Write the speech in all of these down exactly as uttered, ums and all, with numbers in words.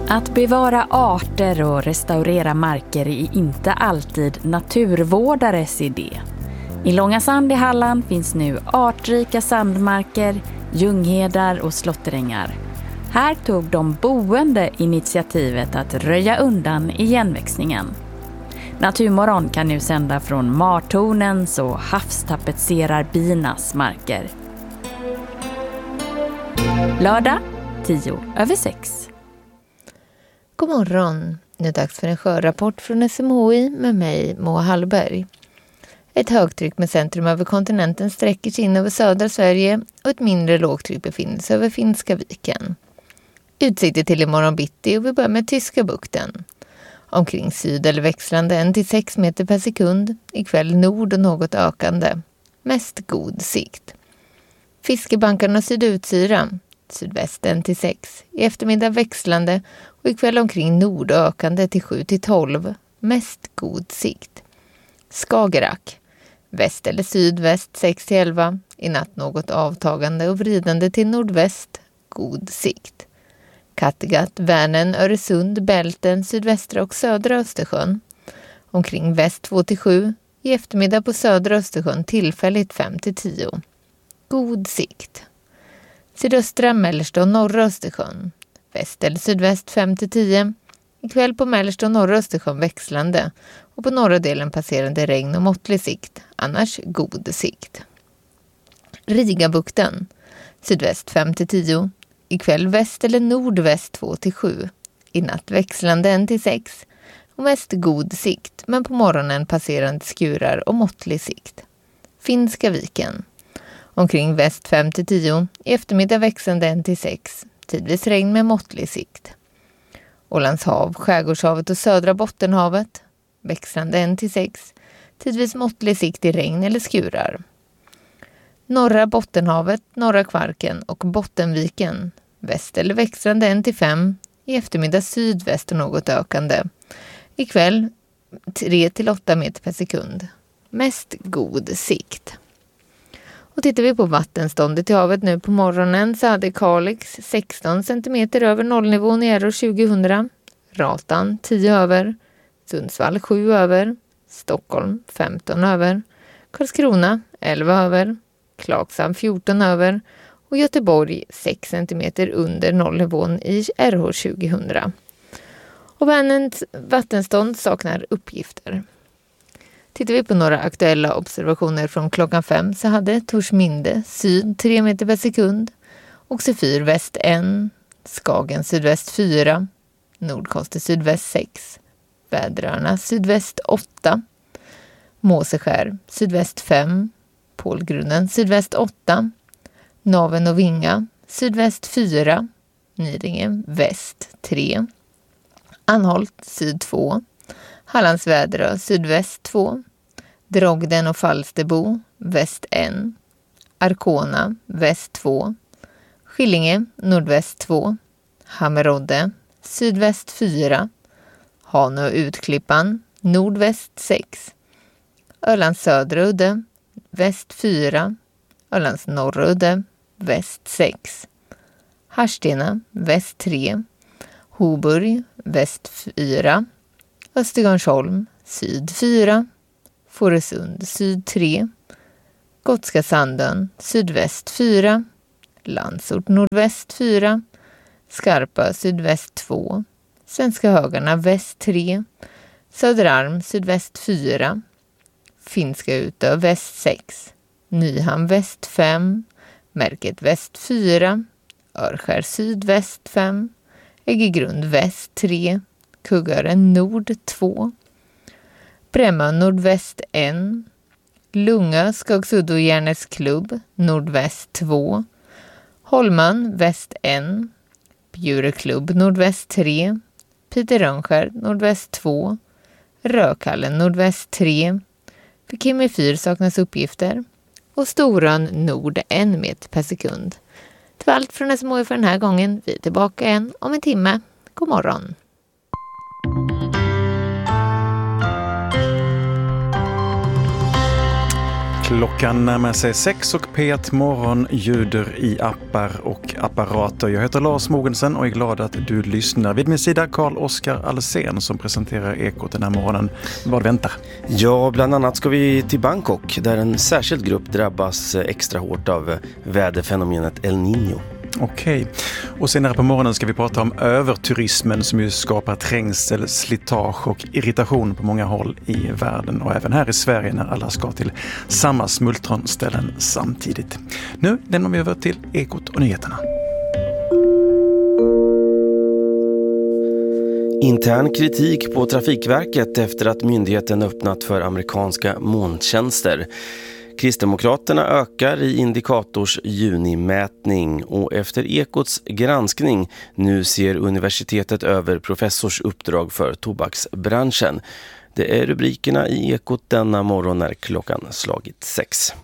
Att bevara arter och restaurera marker är inte alltid naturvårdares idé. I Långa Sand i Halland finns nu artrika sandmarker, ljunghedar och slåtterängar. Här tog de boende initiativet att röja undan igenväxningen. Naturmorgon kan nu sända från Martornens och havstapetserarbinas marker. Lördag, tio över sex. God morgon. Nu är det dags för en sjörapport från S M H I med mig, Moa Hallberg. Ett högtryck med centrum över kontinenten sträcker sig in över södra Sverige och ett mindre lågtryck befinner sig över Finska viken. Utsikter till imorgon bitti och vi börjar med Tyska bukten. Omkring syd eller växlande en till sex meter per sekund. Ikväll nord och något ökande. Mest god sikt. Fiskebankarna sydutsyra. Sydväst en till sex. I eftermiddag växlande och ikväll omkring nord ökande till sju till tolv. Mest god sikt. Skagerrak. Väst eller sydväst sex till elva. I natt något avtagande och vridande till nordväst. God sikt. Kattegatt, Vänern, Öresund, Bälten, sydvästra och södra Östersjön. Omkring väst två till sju. I eftermiddag på södra Östersjön tillfälligt fem till tio. God sikt. Sydöstra, mellersta och norra Östersjön. Väst eller sydväst fem till tio. Ikväll på mellersta och norra Östersjön växlande. Och på norra delen passerande regn och måttlig sikt. Annars god sikt. Rigabukten. Sydväst fem till tio. Ikväll väst eller nordväst två till sju. I natt växlande en till sex. Och mest god sikt. Men på morgonen passerande skurar och måttlig sikt. Finska viken. Omkring väst fem till tio. I eftermiddag växlande en till sex. Tidvis regn med måttlig sikt. Ålands hav, Skärgårdshavet och södra Bottenhavet. Växlande en till sex. Tidvis måttlig sikt i regn eller skurar. Norra Bottenhavet, norra Kvarken och Bottenviken. Väst eller växlande en till fem. I eftermiddag sydväst och något ökande. Ikväll tre till åtta meter per sekund. Mest god sikt. Och tittar vi på vattenståndet i havet nu på morgonen så hade Kalix sexton centimeter över nollnivån i R O tjugohundra. Ratan tio över. Sundsvall sju över. Stockholm femton över. Karlskrona elva över. Klagshamn fjorton över. Och Göteborg sex centimeter under nollnivån i R H tjugohundra. Och Vänerns vattenstånd saknar uppgifter. Tittar vi på några aktuella observationer från klockan fem så hade Torsminde syd tre meter per sekund, Oxefyr väst en, Skagen sydväst fyra, Nordkoster sydväst sex, Väderöarna sydväst åtta, Måseskär sydväst fem, Pålgrunden sydväst åtta, Naven och Vinga sydväst fyra, Nidingen väst tre, Anholt syd två, Hallandsväderö sydväst två, Drogden och Falsterbo väst en, Arkona väst två, Skillinge nordväst två, Hammerodde sydväst fyra, Hanö och Utklippan nordväst sex, Ölands södra udde väst fyra, Ölands norra udde väst sex, Harstena väst tre, Hoburg väst fyra, Östergarnsholm syd fyra, Fårösund syd tre, Gotska Sandön sydväst fyra, Landsort nordväst fyra, Skarpa sydväst två, Svenska Högarna väst tre, Söderarm sydväst fyra, Finska Utö väst sex, Nyhamn väst fem, Märket väst fyra, Örskär sydväst fem, Äggegrund väst tre, Kuggarön nord två, Brämma nordväst en, Lunga Skagsuddo Järnäs klubb nordväst två, Holman väst en, Bjure klubb nordväst tre, Piterönskär nordväst två, Rökallen nordväst tre, för Kimmy fyr saknas uppgifter och Storön nord en meter per sekund. Det var allt från S M H I för den här gången. Vi är tillbaka igen om en timme. God morgon! Klockan närmar sig sex och P ett Morgon ljuder i appar och apparater. Jag heter Lars Mogensen och är glad att du lyssnar. Vid min sida Carl-Oskar Alsen som presenterar Ekot den här morgonen. Vad väntar? Ja, bland annat ska vi till Bangkok där en särskild grupp drabbas extra hårt av väderfenomenet El Niño. Okej. Och senare på morgonen ska vi prata om överturismen som ju skapar trängsel, slitage och irritation på många håll i världen och även här i Sverige när alla ska till samma smultronställen samtidigt. Nu lämnar vi över till Ekot och nyheterna. Intern kritik på Trafikverket efter att myndigheten öppnat för amerikanska molntjänster. Kristdemokraterna ökar i Indikators junimätning och efter Ekots granskning nu ser universitetet över professorsuppdrag för tobaksbranschen. Det är rubrikerna i Ekot denna morgon när klockan slagit sex.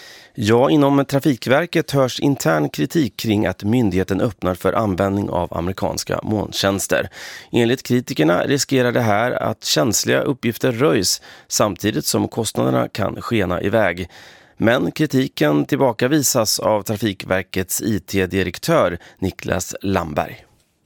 Ja, inom Trafikverket hörs intern kritik kring att myndigheten öppnar för användning av amerikanska molntjänster. Enligt kritikerna riskerar det här att känsliga uppgifter röjs samtidigt som kostnaderna kan skena iväg. Men kritiken tillbakavisas av Trafikverkets I T-direktör Niklas Landberg.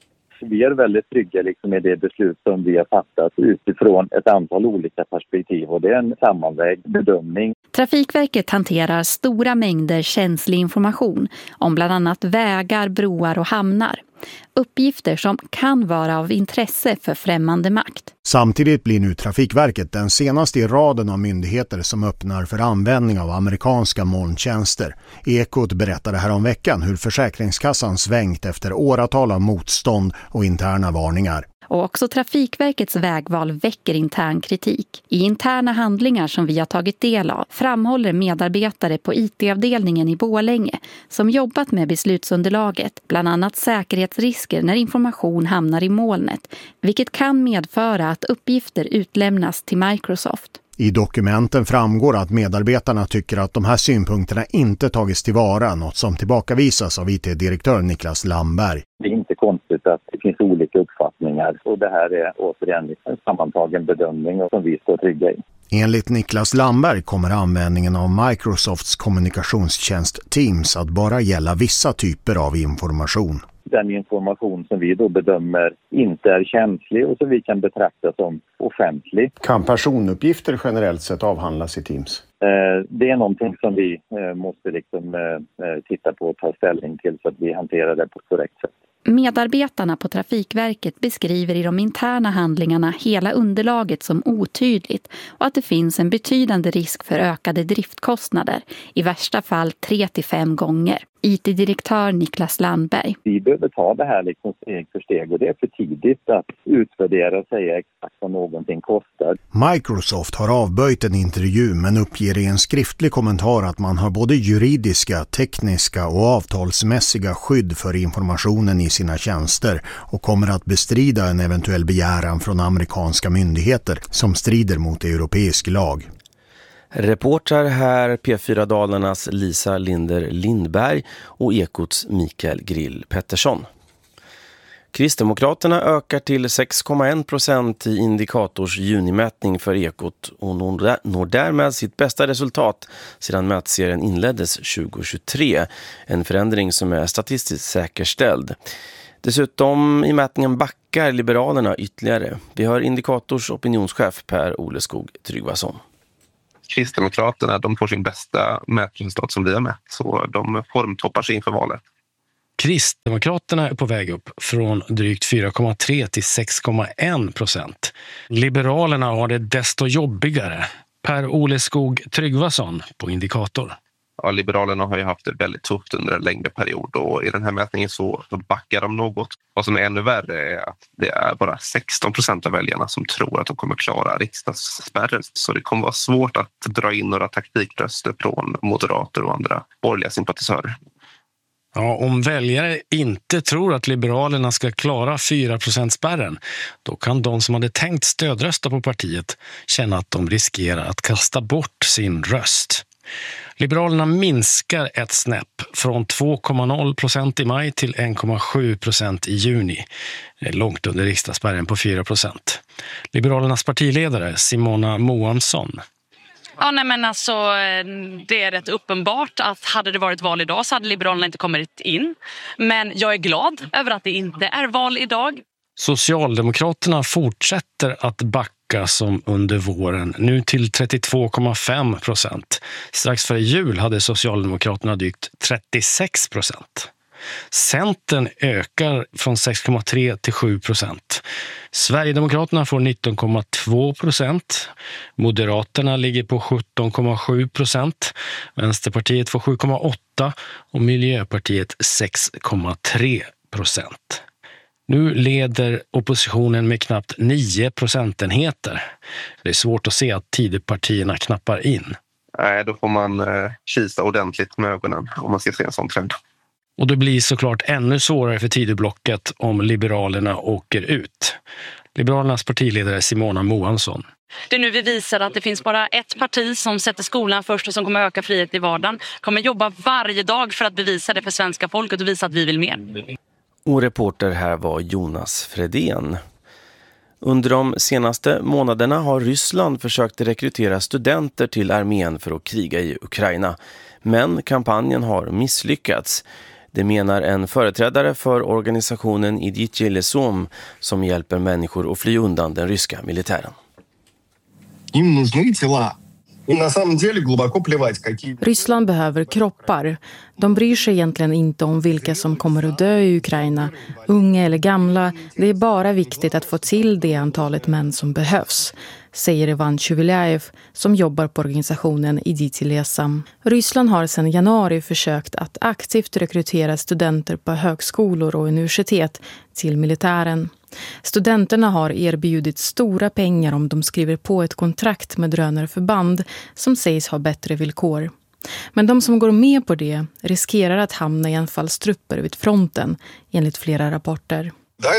Vi är väldigt trygga liksom med det beslut som vi har fattat utifrån ett antal olika perspektiv och det är en sammanvägd bedömning. Trafikverket hanterar stora mängder känslig information om bland annat vägar, broar och hamnar. Uppgifter som kan vara av intresse för främmande makt. Samtidigt blir nu Trafikverket den senaste i raden av myndigheter som öppnar för användning av amerikanska molntjänster. Ekot berättade här om veckan hur Försäkringskassan svängt efter åratal av motstånd och interna varningar. Och också Trafikverkets vägval väcker intern kritik. I interna handlingar som vi har tagit del av framhåller medarbetare på I T-avdelningen i Borlänge som jobbat med beslutsunderlaget, bland annat säkerhetsrisker när information hamnar i molnet, vilket kan medföra att uppgifter utlämnas till Microsoft. I dokumenten framgår att medarbetarna tycker att de här synpunkterna inte tagits tillvara, något som tillbakavisas av I T-direktör Niklas Landberg. Det är inte konstigt att det finns olika uppfattningar och det här är återigen en sammantagen bedömning som vi står trygga i. Enligt Niklas Landberg kommer användningen av Microsofts kommunikationstjänst Teams att bara gälla vissa typer av information. Den information som vi då bedömer inte är känslig och som vi kan betrakta som offentlig. Kan personuppgifter generellt sett avhandlas i Teams? Det är någonting som vi måste liksom titta på och ta ställning till så att vi hanterar det på ett korrekt sätt. Medarbetarna på Trafikverket beskriver i de interna handlingarna hela underlaget som otydligt och att det finns en betydande risk för ökade driftkostnader, i värsta fall tre till fem gånger. I T-direktör Niklas Landberg. Vi behöver ta det här liksom steg för steg och det är för tidigt att utvärdera och säga exakt vad någonting kostar. Microsoft har avböjt en intervju men uppger i en skriftlig kommentar att man har både juridiska, tekniska och avtalsmässiga skydd för informationen i sina tjänster och kommer att bestrida en eventuell begäran från amerikanska myndigheter som strider mot europeisk lag. Reportrar här P fyra Dalarnas Lisa Linder Lindberg och Ekots Mikael Grill Pettersson. Kristdemokraterna ökar till sex komma en procent i Indikators junimätning för Ekot och når därmed sitt bästa resultat sedan mätserien inleddes tjugohundratjugotre. En förändring som är statistiskt säkerställd. Dessutom i mätningen backar Liberalerna ytterligare. Vi hör Indikators opinionschef Per Oleskog Tryggvason. Kristdemokraterna, de får sin bästa mätresultat som vi har mätt, så de formtoppar sig inför valet. Kristdemokraterna är på väg upp från drygt fyra komma tre till sex komma en procent. Liberalerna har det desto jobbigare. Per Oleskog Tryggvason på Indikator. Ja, Liberalerna har ju haft det väldigt tufft under en längre period och i den här mätningen så backar de något. Vad som är ännu värre är att det är bara sexton procent av väljarna som tror att de kommer klara riksdagsspärren. Så det kommer vara svårt att dra in några taktikröster från moderater och andra borgerliga sympatisörer. Ja, om väljare inte tror att Liberalerna ska klara fyra procent-spärren, då kan de som hade tänkt stödrösta på partiet känna att de riskerar att kasta bort sin röst. Liberalerna minskar ett snäpp från två komma noll procent i maj till en komma sju procent i juni. Långt under riksdagsspärren på fyra procent. Liberalernas partiledare Simona Moamsson. Ja, nej, men alltså, det är rätt uppenbart att hade det varit val idag så hade Liberalerna inte kommit in. Men jag är glad över att det inte är val idag. Socialdemokraterna fortsätter att backa som under våren, nu till trettiotvå komma fem procent. Strax före jul hade Socialdemokraterna drygt trettiosex procent. Centern ökar från sex komma tre till sju procent. Sverigedemokraterna får nitton komma två procent. Moderaterna ligger på sjutton komma sju procent. Vänsterpartiet får sju komma åtta och Miljöpartiet sex komma tre procent. Nu leder oppositionen med knappt nio procentenheter. Det är svårt att se att Tidöpartierna knappar in. Nej, då får man eh, kisa ordentligt med ögonen om man ska se en sån trend. Och det blir såklart ännu svårare för Tidöblocket om Liberalerna åker ut. Liberalernas partiledare Simona Moansson. Det är nu vi visar att det finns bara ett parti som sätter skolan först och som kommer öka frihet i vardagen. Kommer jobba varje dag för att bevisa det för svenska folket och visa att vi vill mer. Och reporter här var Jonas Fredén. Under de senaste månaderna har Ryssland försökt rekrytera studenter till armén för att kriga i Ukraina. Men kampanjen har misslyckats. Det menar en företrädare för organisationen Iditje Lesom som hjälper människor att fly undan den ryska militären. Ryssland behöver kroppar. De bryr sig egentligen inte om vilka som kommer att dö i Ukraina, unga eller gamla. Det är bara viktigt att få till det antalet män som behövs, säger Ivan Chuviljaev som jobbar på organisationen Iditje Lesam. Ryssland har sedan januari försökt att aktivt rekrytera studenter på högskolor och universitet till militären. Studenterna har erbjudit stora pengar om de skriver på ett kontrakt med drönarförband som sägs ha bättre villkor. Men de som går med på det riskerar att hamna i anfallstrupper vid fronten, enligt flera rapporter.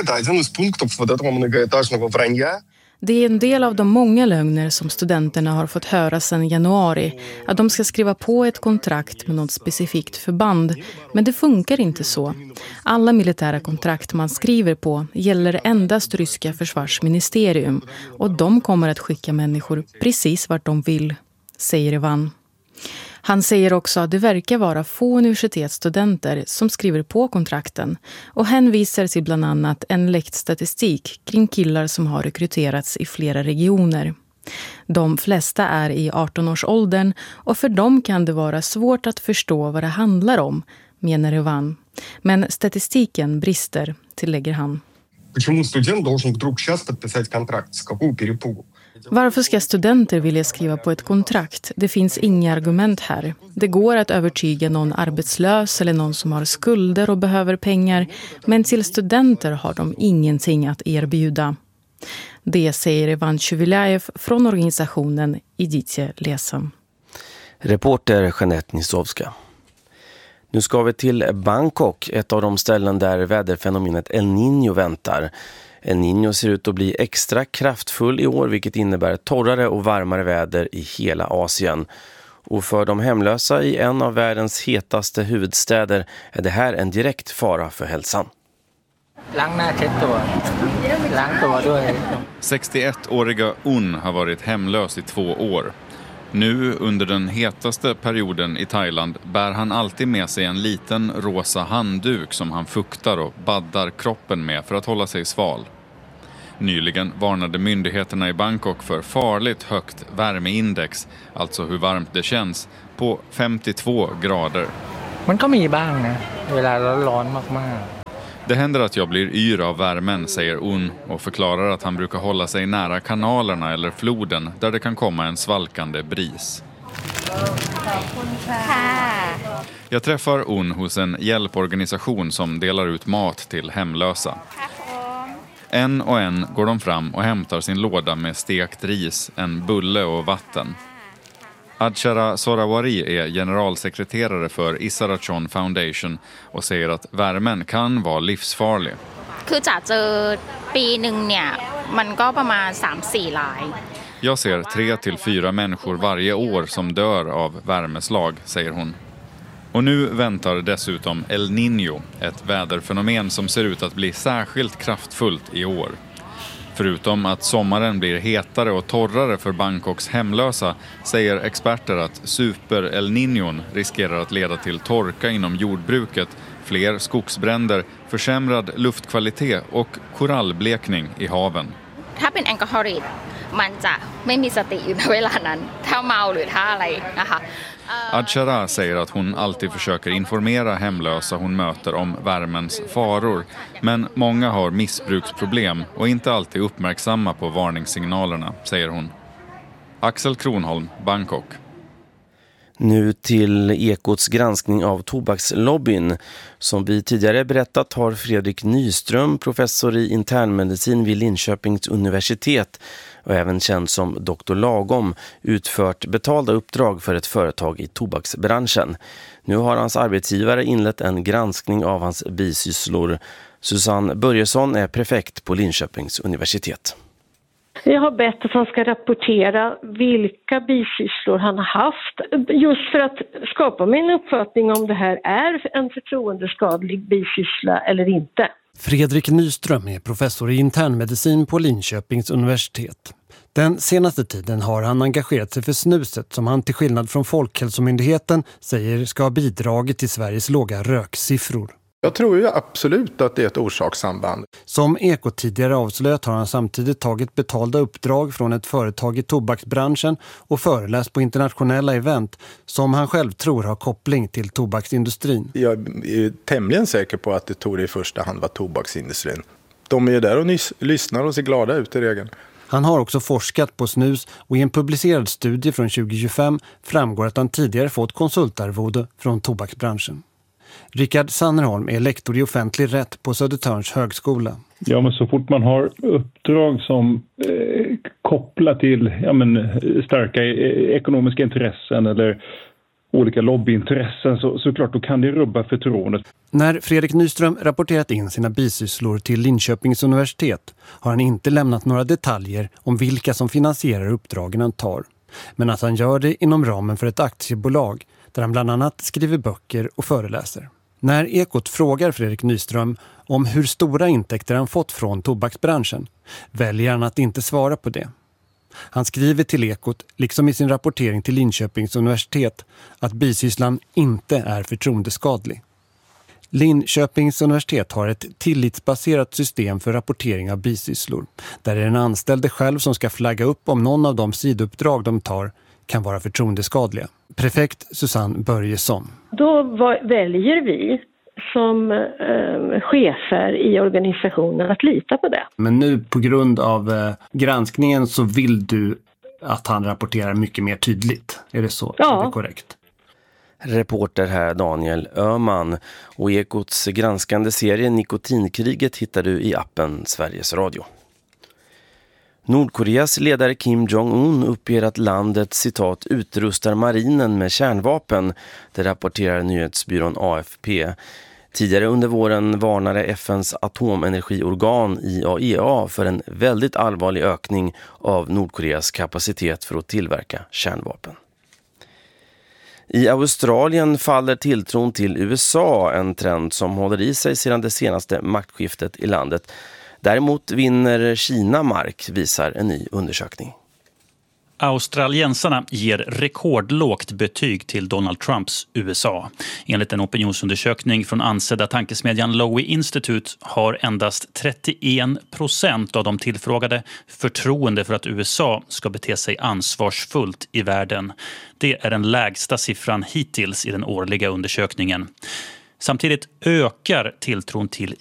Det är en del av de många lögner som studenterna har fått höra sedan januari, att de ska skriva på ett kontrakt med något specifikt förband. Men det funkar inte så. Alla militära kontrakt man skriver på gäller endast ryska försvarsministerium och de kommer att skicka människor precis vart de vill, säger Ivan. Han säger också att det verkar vara få universitetsstudenter som skriver på kontrakten och hänvisar till bland annat en läckt statistik kring killar som har rekryterats i flera regioner. De flesta är i arton-årsåldern och för dem kan det vara svårt att förstå vad det handlar om, menar Ivan. Men statistiken brister, tillägger han. Varför ska studenter vilja skriva på ett kontrakt? Det finns inga argument här. Det går att övertyga någon arbetslös eller någon som har skulder och behöver pengar, men till studenter har de ingenting att erbjuda. Det säger Ivan Chuviljaev från organisationen Iditje Lesam. Reporter Jeanette Nisovska. Nu ska vi till Bangkok, ett av de ställen där väderfenomenet El Niño väntar. El Niño ser ut att bli extra kraftfull i år, vilket innebär torrare och varmare väder i hela Asien. Och för de hemlösa i en av världens hetaste huvudstäder är det här en direkt fara för hälsan. sextioettåriga Un har varit hemlös i två år. Nu under den hetaste perioden i Thailand bär han alltid med sig en liten rosa handduk som han fuktar och baddar kroppen med för att hålla sig sval. Nyligen varnade myndigheterna i Bangkok för farligt högt värmeindex, alltså hur varmt det känns, på femtiotvå grader. Det händer att jag blir yr av värmen, säger Un och förklarar att han brukar hålla sig nära kanalerna eller floden där det kan komma en svalkande bris. Jag träffar Un hos en hjälporganisation som delar ut mat till hemlösa. En och en går de fram och hämtar sin låda med stekt ris, en bulle och vatten. Adshara Sorawari är generalsekreterare för Isarachon Foundation och säger att värmen kan vara livsfarlig. Jag ser tre till fyra människor varje år som dör av värmeslag, säger hon. Och nu väntar dessutom El Niño, ett väderfenomen som ser ut att bli särskilt kraftfullt i år. Förutom att sommaren blir hetare och torrare för Bangkoks hemlösa säger experter att super El Niñon riskerar att leda till torka inom jordbruket, fler skogsbränder, försämrad luftkvalitet och korallblekning i haven. ถ้าเป็นแอลกอฮอลิกมันจะไม่มีสติอยู่ในเวลานั้นถ้าเมาหรือถ้าอะไรนะคะ Adshara säger att hon alltid försöker informera hemlösa hon möter om värmens faror, men många har missbruksproblem och inte alltid uppmärksamma på varningssignalerna, säger hon. Axel Kronholm, Bangkok. Nu till Ekots granskning av tobakslobbyn. Som vi tidigare berättat har Fredrik Nyström, professor i internmedicin vid Linköpings universitet och även känd som doktor Lagom, utfört betalda uppdrag för ett företag i tobaksbranschen. Nu har hans arbetsgivare inlett en granskning av hans bisysslor. Susanne Börjesson är prefekt på Linköpings universitet. Jag har bett att han ska rapportera vilka bisysslor han har haft, just för att skapa mig en uppfattning om det här är en förtroendeskadlig bisyssla eller inte. Fredrik Nyström är professor i internmedicin på Linköpings universitet. Den senaste tiden har han engagerat sig för snuset som han till skillnad från Folkhälsomyndigheten säger ska ha bidragit till Sveriges låga röksiffror. Jag tror ju absolut att det är ett orsakssamband. Som Ekot tidigare avslöjat har han samtidigt tagit betalda uppdrag från ett företag i tobaksbranschen och föreläst på internationella event som han själv tror har koppling till tobaksindustrin. Jag är tämligen säker på att det tog i första hand var tobaksindustrin. De är ju där och nys- lyssnar och ser glada ut i regeln. Han har också forskat på snus och i en publicerad studie från tjugo tjugofem framgår att han tidigare fått konsultarvode från tobaksbranschen. Rickard Sannerholm är lektor i offentlig rätt på Södertörns högskola. Ja, men så fort man har uppdrag som eh, kopplar till ja, men, starka eh, ekonomiska intressen eller olika lobbyintressen så, så klart då kan det rubba förtroendet. När Fredrik Nyström rapporterat in sina bisysslor till Linköpings universitet har han inte lämnat några detaljer om vilka som finansierar uppdragen han tar. Men att han gör det inom ramen för ett aktiebolag där han bland annat skriver böcker och föreläser. När Ekot frågar Fredrik Nyström om hur stora intäkter han fått från tobaksbranschen väljer han att inte svara på det. Han skriver till Ekot, liksom i sin rapportering till Linköpings universitet, att bisysslan inte är förtroendeskadlig. Linköpings universitet har ett tillitsbaserat system för rapportering av bisysslor, där det är den anställde själv som ska flagga upp om någon av de sidouppdrag de tar kan vara förtroendeskadliga. Prefekt Susanne Börjesson. Då väljer vi som eh, chefer i organisationen att lita på det. Men nu på grund av eh, granskningen så vill du att han rapporterar mycket mer tydligt. Är det så? Ja. Är det korrekt? Reporter här Daniel Öhman. Och Ekots granskande serie Nikotinkriget hittar du i appen Sveriges Radio. Nordkoreas ledare Kim Jong-un uppger att landet citat utrustar marinen med kärnvapen. Det rapporterar nyhetsbyrån A F P. Tidigare under våren varnade F N:s atomenergiorgan I A E A för en väldigt allvarlig ökning av Nordkoreas kapacitet för att tillverka kärnvapen. I Australien faller tilltron till U S A, en trend som håller i sig sedan det senaste maktskiftet i landet. Däremot vinner Kina mark, visar en ny undersökning. Australiensarna ger rekordlågt betyg till Donald Trumps U S A. Enligt en opinionsundersökning från ansedda tankesmedjan Lowy Institute har endast trettioen procent av de tillfrågade förtroende för att U S A ska bete sig ansvarsfullt i världen. Det är den lägsta siffran hittills i den årliga undersökningen. Samtidigt ökar tilltron till